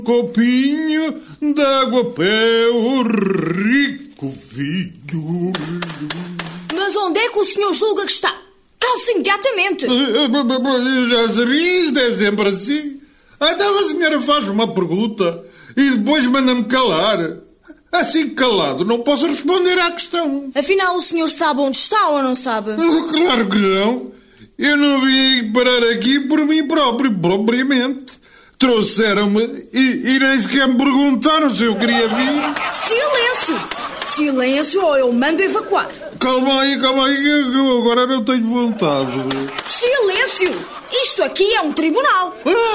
copinho de água para o rico vinho. Mas onde é que o senhor julga que está? Calce imediatamente. Eu já sabia, isto é sempre assim. Então a senhora faz uma pergunta e depois manda-me calar. Assim calado, não posso responder à questão. Afinal, o senhor sabe onde está ou não sabe? Claro que não. Eu não vim parar aqui por mim próprio, propriamente. Trouxeram-me e nem sequer me perguntaram se eu queria vir. Silêncio! Silêncio ou eu mando evacuar. Calma aí, que eu agora não tenho vontade. Silêncio! Isto aqui é um tribunal.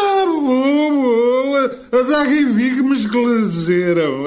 Boa. Dá quem vi que me esclareceram.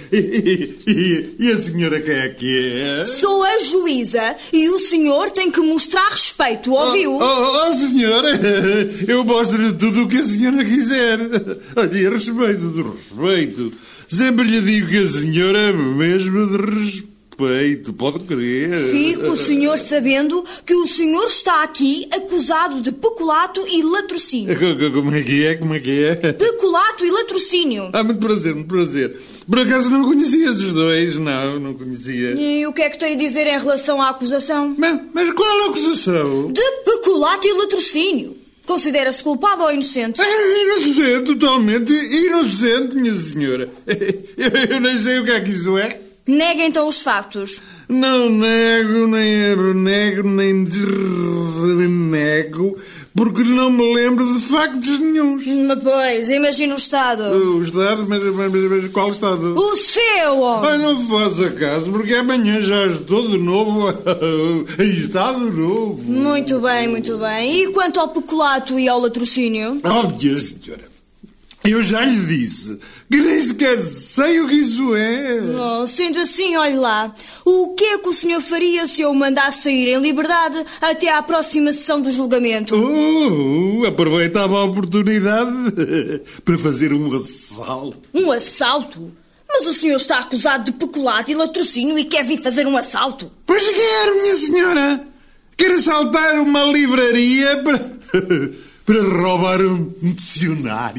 E a senhora quem é que é? Sou a juíza e o senhor tem que mostrar respeito, ouviu? Senhora, eu mostro-lhe tudo o que a senhora quiser. Olha, respeito. Sempre lhe digo que a senhora é mesmo de respeito. Pode crer. Fica o senhor sabendo que o senhor está aqui acusado de peculato e latrocínio. Como é que é? Peculato e latrocínio. Muito prazer. Por acaso não conhecia esses dois? Não conhecia. E o que é que tem a dizer em relação à acusação? Mas qual a acusação? De peculato e latrocínio. Considera-se culpado ou inocente? Inocente, totalmente inocente, minha senhora. Eu nem sei o que é que isso é. Nega então os factos. Não nego, nem abnego, nem desnego, porque não me lembro de factos nenhuns. Pois, imagina o Estado. O Estado? Mas qual Estado? O seu, homem! Não faça caso, porque amanhã já estou de novo em Estado novo. Muito bem. E quanto ao peculato e ao latrocínio? Minha senhora, eu já lhe disse que nem sequer sei o que isso é. Sendo assim, olhe lá. O que é que o senhor faria se eu o mandasse sair em liberdade até à próxima sessão do julgamento? Aproveitava a oportunidade para fazer um assalto. Um assalto? Mas o senhor está acusado de peculato e latrocínio e quer vir fazer um assalto? Pois quero, minha senhora. Quero assaltar uma livraria para roubar um dicionário.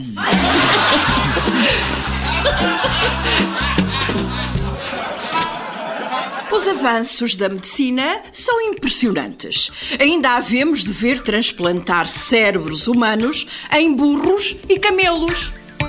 Os avanços da medicina são impressionantes. Ainda havemos de ver transplantar cérebros humanos em burros e camelos.